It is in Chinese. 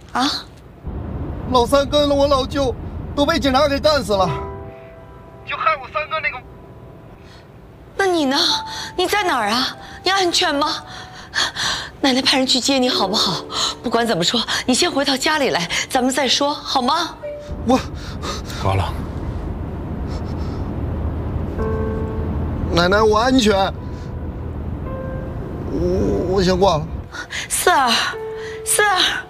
啊？ 老三跟了我老舅，都被警察给干死了，就害我三哥那个。 那你呢？你在哪儿啊？你安全吗？奶奶派人去接你好不好？不管怎么说，你先回到家里来，咱们再说好吗？ 高冷， 奶奶，我安全。我先挂了。 四儿，四儿。